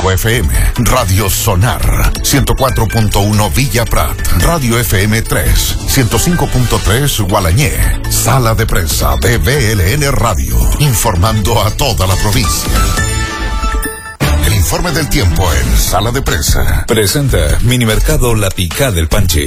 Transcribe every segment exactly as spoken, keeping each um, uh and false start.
cinco F M, Radio Sonar, ciento cuatro punto uno Villa Prat, Radio F M tres, ciento cinco punto tres Gualañé, Sala de Prensa de B L N Radio, informando a toda la provincia. El informe del tiempo en Sala de Prensa. Presenta Minimercado La Picada del Panchi.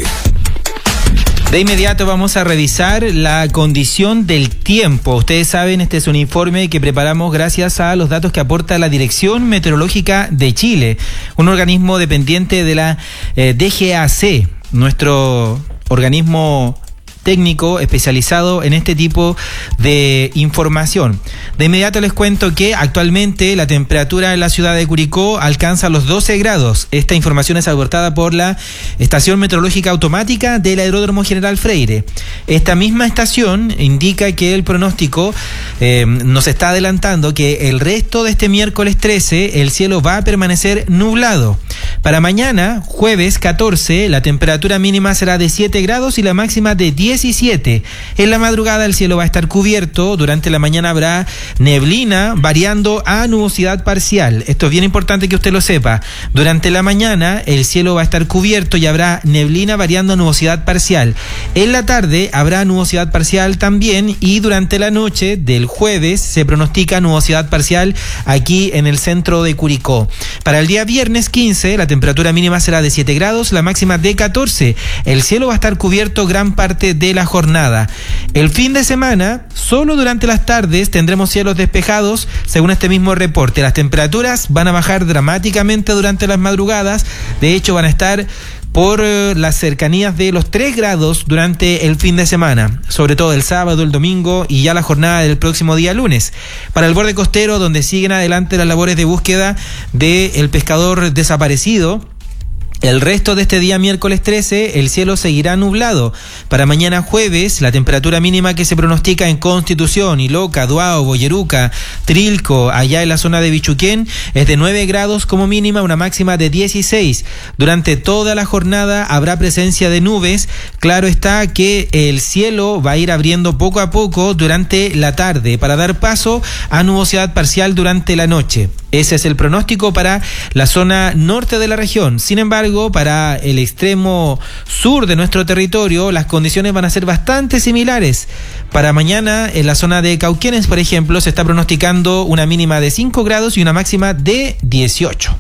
De inmediato vamos a revisar la condición del tiempo. Ustedes saben, este es un informe que preparamos gracias a los datos que aporta la Dirección Meteorológica de Chile, un organismo dependiente de la eh, D G A C, nuestro organismo técnico especializado en este tipo de información. De inmediato les cuento que actualmente la temperatura en la ciudad de Curicó alcanza los doce grados. Esta información es aportada por la Estación Meteorológica Automática del Aeródromo General Freire. Esta misma estación indica que el pronóstico eh, nos está adelantando que el resto de este miércoles trece el cielo va a permanecer nublado. Para mañana, jueves catorce, la temperatura mínima será de siete grados y la máxima de diecisiete. En la madrugada el cielo va a estar cubierto, durante la mañana habrá neblina variando a nubosidad parcial. Esto es bien importante que usted lo sepa. Durante la mañana el cielo va a estar cubierto y habrá neblina variando a nubosidad parcial. En la tarde habrá nubosidad parcial también y durante la noche del jueves se pronostica nubosidad parcial aquí en el centro de Curicó. Para el día viernes quince la temperatura mínima será de siete grados, la máxima de catorce. El cielo va a estar cubierto gran parte de la jornada. El fin de semana, solo durante las tardes tendremos cielos despejados, según este mismo reporte. Las temperaturas van a bajar dramáticamente durante las madrugadas. De hecho, van a estar por eh, las cercanías de los tres grados durante el fin de semana, sobre todo el sábado, el domingo y ya la jornada del próximo día lunes. Para el borde costero, donde siguen adelante las labores de búsqueda del pescador desaparecido, el resto de este día miércoles trece el cielo seguirá nublado. Para mañana jueves la temperatura mínima que se pronostica en Constitución, Iloca, Duao, Boyeruca, Trilco, allá en la zona de Bichuquén, es de nueve grados como mínima, una máxima de dieciséis. Durante toda la jornada habrá presencia de nubes. Claro está que el cielo va a ir abriendo poco a poco durante la tarde para dar paso a nubosidad parcial durante la noche. Ese es el pronóstico para la zona norte de la región. Sin embargo, para el extremo sur de nuestro territorio, las condiciones van a ser bastante similares. Para mañana, en la zona de Cauquenes, por ejemplo, se está pronosticando una mínima de cinco grados y una máxima de dieciocho.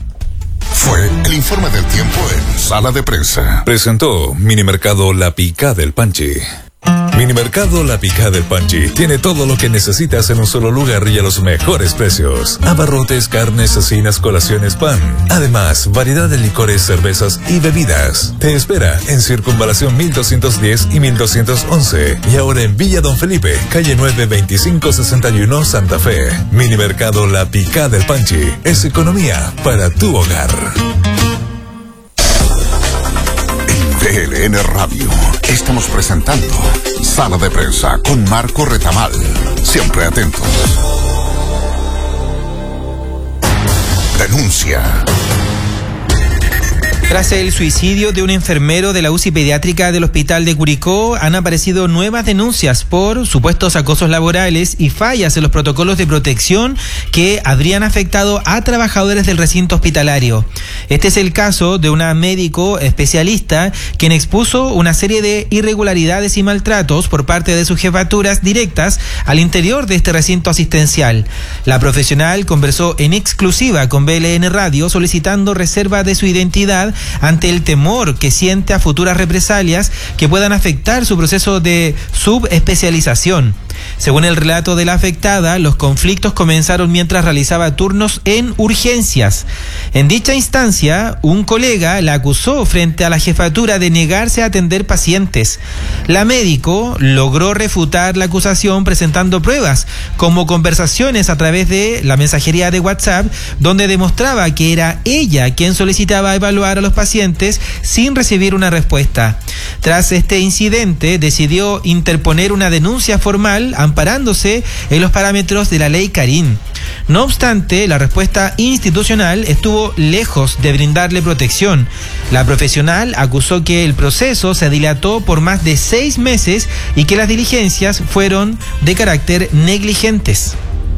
Fue el informe del tiempo en Sala de Prensa. Presentó Minimercado La Picada del Panchi. Minimercado La Picada del Panchi tiene todo lo que necesitas en un solo lugar y a los mejores precios. Abarrotes, carnes, cecinas, colaciones, pan. Además, variedad de licores, cervezas y bebidas. Te espera en Circunvalación mil doscientos diez y mil doscientos once. Y ahora en Villa Don Felipe, calle nueve veinticinco sesenta y uno, Santa Fe. Minimercado La Picada del Panchi es economía para tu hogar. B L N Radio. Estamos presentando Sala de Prensa con Marco Retamal. Siempre atentos. Denuncia. Tras el suicidio de un enfermero de la U C I pediátrica del Hospital de Curicó, han aparecido nuevas denuncias por supuestos acosos laborales y fallas en los protocolos de protección que habrían afectado a trabajadores del recinto hospitalario. Este es el caso de una médico especialista quien expuso una serie de irregularidades y maltratos por parte de sus jefaturas directas al interior de este recinto asistencial. La profesional conversó en exclusiva con B L N Radio solicitando reserva de su identidad ante el temor que siente a futuras represalias que puedan afectar su proceso de subespecialización. Según el relato de la afectada, los conflictos comenzaron mientras realizaba turnos en urgencias. En dicha instancia, un colega la acusó frente a la jefatura de negarse a atender pacientes. La médico logró refutar la acusación presentando pruebas, como conversaciones a través de la mensajería de WhatsApp, donde demostraba que era ella quien solicitaba evaluar a los pacientes sin recibir una respuesta. Tras este incidente, decidió interponer una denuncia formal amparándose en los parámetros de la ley Carín. No obstante, la respuesta institucional estuvo lejos de brindarle protección. La profesional acusó que el proceso se dilató por más de seis meses y que las diligencias fueron de carácter negligentes.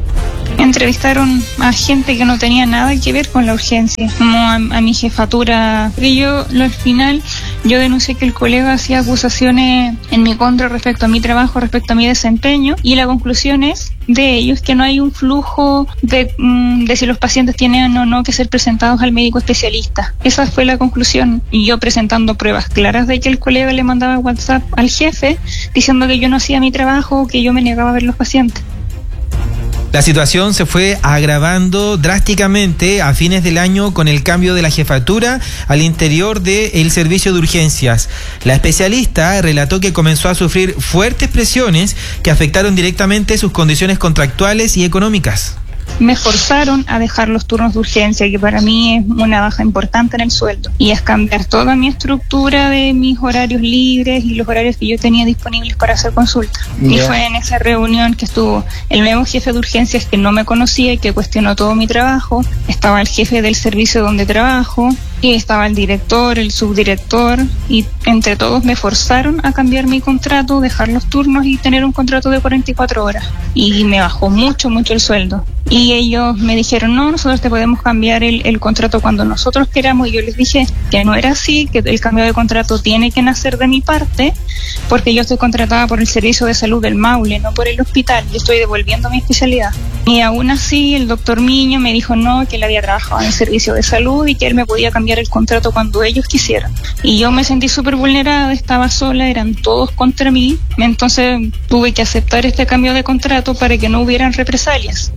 Entrevistaron a gente que no tenía nada que ver con la urgencia, como a, a mi jefatura. Y yo, al final, yo denuncié que el colega hacía acusaciones en mi contra respecto a mi trabajo, respecto a mi desempeño, y la conclusión es de ellos que no hay un flujo de, de si los pacientes tienen o no que ser presentados al médico especialista. Esa fue la conclusión. Y yo presentando pruebas claras de que el colega le mandaba WhatsApp al jefe diciendo que yo no hacía mi trabajo, que yo me negaba a ver los pacientes. La situación se fue agravando drásticamente a fines del año con el cambio de la jefatura al interior del servicio de urgencias. La especialista relató que comenzó a sufrir fuertes presiones que afectaron directamente sus condiciones contractuales y económicas. Me forzaron a dejar los turnos de urgencia, que para mí es una baja importante en el sueldo, y es cambiar toda mi estructura de mis horarios libres y los horarios que yo tenía disponibles para hacer consultas. Yeah. Y fue en esa reunión que estuvo el nuevo jefe de urgencias que no me conocía y que cuestionó todo mi trabajo. Estaba el jefe del servicio donde trabajo, y estaba el director, el subdirector, y entre todos me forzaron a cambiar mi contrato, dejar los turnos y tener un contrato de cuarenta y cuatro horas. Y me bajó mucho, mucho el sueldo. Y ellos me dijeron, no, nosotros te podemos cambiar el, el contrato cuando nosotros queramos. Y yo les dije que no era así, que el cambio de contrato tiene que nacer de mi parte, porque yo estoy contratada por el Servicio de Salud del Maule, no por el hospital. Yo estoy devolviendo mi especialidad. Y aún así, el doctor Miño me dijo no, que él había trabajado en el Servicio de Salud y que él me podía cambiar el contrato cuando ellos quisieran. Y yo me sentí súper vulnerada, estaba sola, eran todos contra mí. Entonces tuve que aceptar este cambio de contrato para que no hubieran represalias.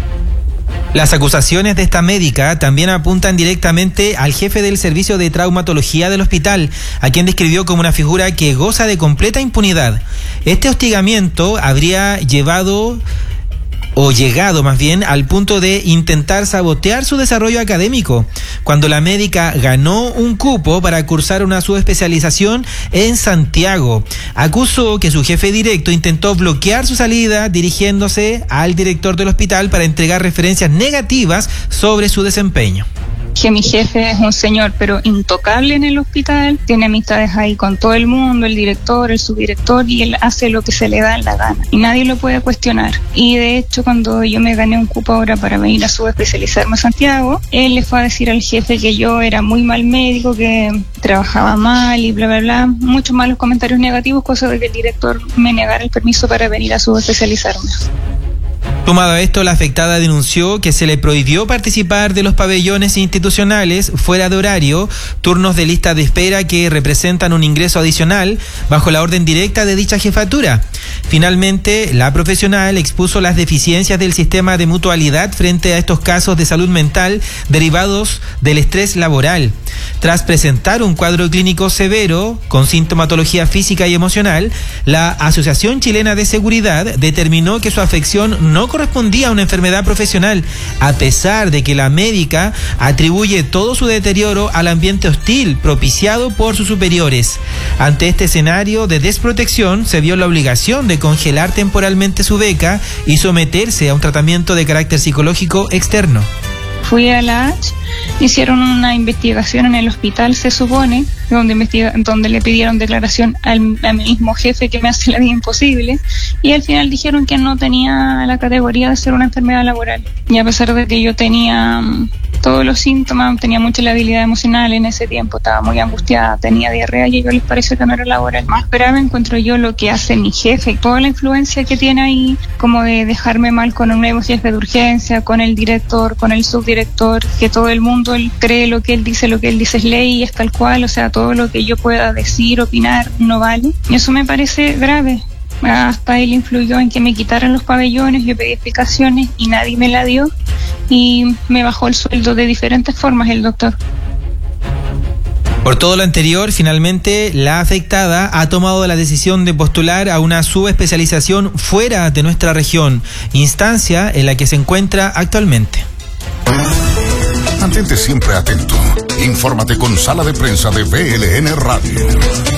Las acusaciones de esta médica también apuntan directamente al jefe del servicio de traumatología del hospital, a quien describió como una figura que goza de completa impunidad. Este hostigamiento habría llevado o llegado más bien al punto de intentar sabotear su desarrollo académico, cuando la médica ganó un cupo para cursar una subespecialización en Santiago. Acusó que su jefe directo intentó bloquear su salida dirigiéndose al director del hospital para entregar referencias negativas sobre su desempeño. Que mi jefe es un señor pero intocable en el hospital, tiene amistades ahí con todo el mundo, el director, el subdirector, y él hace lo que se le da en la gana y nadie lo puede cuestionar. Y de hecho, cuando yo me gané un cupo ahora para venir a subespecializarme a Santiago, él le fue a decir al jefe que yo era muy mal médico, que trabajaba mal y bla bla bla, muchos malos comentarios negativos, cosa de que el director me negara el permiso para venir a subespecializarme. Sumado a esto, la afectada denunció que se le prohibió participar de los pabellones institucionales fuera de horario, turnos de lista de espera que representan un ingreso adicional bajo la orden directa de dicha jefatura. Finalmente, la profesional expuso las deficiencias del sistema de mutualidad frente a estos casos de salud mental derivados del estrés laboral. Tras presentar un cuadro clínico severo con sintomatología física y emocional, la Asociación Chilena de Seguridad determinó que su afección no correspondía a una enfermedad profesional, a pesar de que la médica atribuye todo su deterioro al ambiente hostil propiciado por sus superiores. Ante este escenario de desprotección, se vio la obligación de congelar temporalmente su beca y someterse a un tratamiento de carácter psicológico externo. Fui a la H, hicieron una investigación en el hospital, se supone, donde, investiga, donde le pidieron declaración al, al mismo jefe que me hace la vida imposible, y al final dijeron que no tenía la categoría de ser una enfermedad laboral. Y a pesar de que yo tenía um, todos los síntomas, tenía mucha labilidad emocional en ese tiempo, estaba muy angustiada, tenía diarrea, y a ellos les pareció que no era laboral. Más grave encuentro yo lo que hace mi jefe, toda la influencia que tiene ahí, como de dejarme mal con un nuevo jefe de urgencia, con el director, con el subdirector, que todo el mundo él cree lo que él dice, lo que él dice es ley y es tal cual, o sea, todo lo que yo pueda decir, opinar, no vale. Y eso me parece grave. Hasta él influyó en que me quitaran los pabellones, yo pedí explicaciones y nadie me la dio, y me bajó el sueldo de diferentes formas el doctor. Por todo lo anterior, finalmente la afectada ha tomado la decisión de postular a una subespecialización fuera de nuestra región, instancia en la que se encuentra actualmente. Mantente siempre atento. Infórmate con Sala de Prensa de V L N Radio.